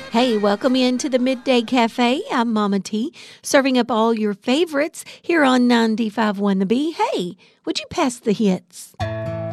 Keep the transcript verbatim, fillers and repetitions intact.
Hey, welcome into the Midday Cafe. I'm Mama T, serving up all your favorites here on ninety-five point one The Bee. Hey, would you pass the hits?